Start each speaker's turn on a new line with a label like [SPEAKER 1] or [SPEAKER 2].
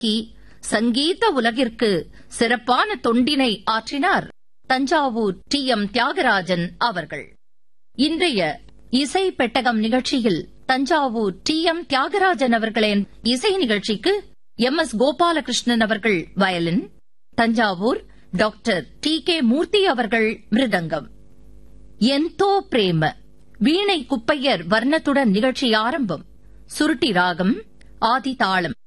[SPEAKER 1] உருவாக்கி சங்கீத உலகிற்கு சிறப்பான தொண்டினை ஆற்றினார் தஞ்சாவூர் டி.எம். தியாகராஜன் அவர்கள். இன்றைய இசை பெட்டகம் நிகழ்ச்சியில் தஞ்சாவூர் டி.எம். தியாகராஜன் அவர்களின் இசை நிகழ்ச்சிக்கு எம்.எஸ். கோபாலகிருஷ்ணன் அவர்கள் வயலின், தஞ்சாவூர் டாக்டர் டி.கே. மூர்த்தி அவர்கள் மிருதங்கம். எந்தோ பிரேம வீணை குப்பையர் வர்ணத்துடன் நிகழ்ச்சி ஆரம்பம். சுருட்டி ராகம், ஆதி தாளம்.